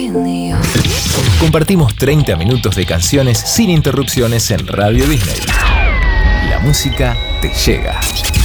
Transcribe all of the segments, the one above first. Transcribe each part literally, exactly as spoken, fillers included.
Compartimos treinta minutos de canciones sin interrupciones en Radio Disney. La música te llega.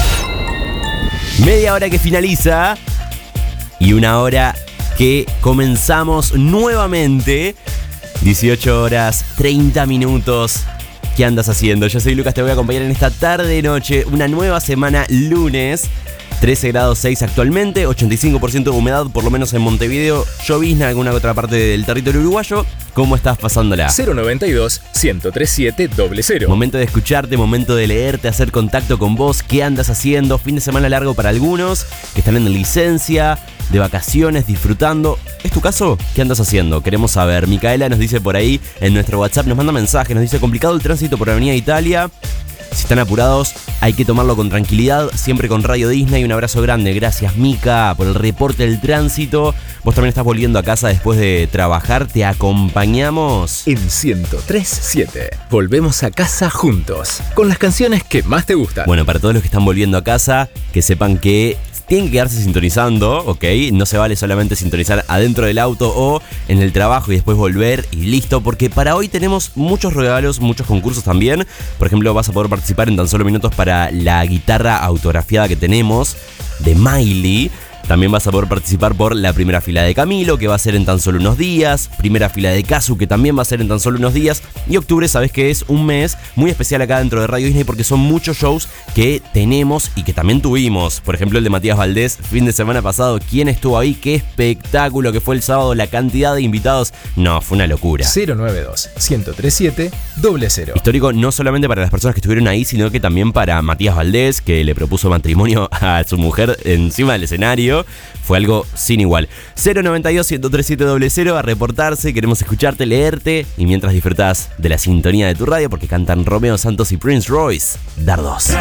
Media hora que finaliza y una hora que comenzamos nuevamente. dieciocho horas, treinta minutos. ¿Qué andas haciendo? Yo soy Lucas, te voy a acompañar en esta tarde noche, una nueva semana lunes. trece grados seis actualmente, ochenta y cinco por ciento de humedad, por lo menos en Montevideo. Llovizna en alguna otra parte del territorio uruguayo. ¿Cómo estás pasándola? cero noventa y dos, ciento treinta y siete, cero. Momento de escucharte, momento de leerte, hacer contacto con vos. ¿Qué andas haciendo? Fin de semana largo para algunos que están en licencia, de vacaciones, disfrutando. ¿Es tu caso? ¿Qué andas haciendo? Queremos saber. Micaela nos dice por ahí en nuestro WhatsApp, nos manda mensaje, nos dice: complicado el tránsito por Avenida Italia. Si están apurados, hay que tomarlo con tranquilidad, siempre con Radio Disney. Un abrazo grande, gracias Mica por el reporte del tránsito. Vos también estás volviendo a casa después de trabajar, te acompañamos en ciento tres punto siete. Volvemos a casa juntos, con las canciones que más te gustan. Bueno, para todos los que están volviendo a casa, que sepan que tienen que quedarse sintonizando, ¿ok? No se vale solamente sintonizar adentro del auto o en el trabajo y después volver y listo, porque para hoy tenemos muchos regalos, muchos concursos también. Por ejemplo, vas a poder participar en tan solo minutos para la guitarra autografiada que tenemos de Miley. También vas a poder participar por la primera fila de Camilo, que va a ser en tan solo unos días. Primera fila de Kazu, que también va a ser en tan solo unos días. Y octubre, sabes que es un mes muy especial acá dentro de Radio Disney, porque son muchos shows que tenemos y que también tuvimos. Por ejemplo, el de Matías Valdés, fin de semana pasado. ¿Quién estuvo ahí? ¡Qué espectáculo que fue el sábado! La cantidad de invitados. No, fue una locura. cero noventa y dos, ciento treinta y siete, cero. Histórico no solamente para las personas que estuvieron ahí, sino que también para Matías Valdés, que le propuso matrimonio a su mujer encima del escenario. Fue algo sin igual. cero noventa y dos, ciento treinta y siete, cero a reportarse. Queremos escucharte, leerte y mientras disfrutás de la sintonía de tu radio, porque cantan Romeo Santos y Prince Royce, Dardos.